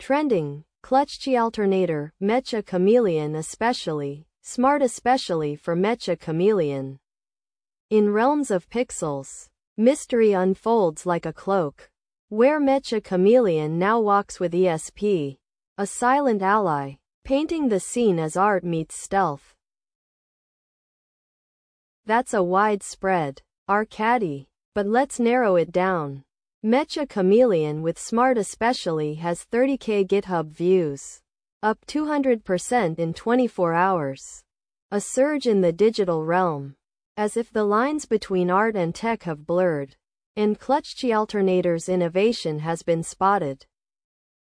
Trending. Clutchy alternator, Mecha Chameleon especially. Smart especially for Mecha Chameleon. In realms of pixels, mystery unfolds like a cloak, where Mecha Chameleon now walks with ESP, a silent ally, painting the scene as art meets stealth. That's a widespread arcade, but let's narrow it down. Mecha Chameleon with Smart especially has 30k GitHub views, up 200% in 24 hours. A surge in the digital realm, as if the lines between art and tech have blurred, and Clutchy Alternator's innovation has been spotted.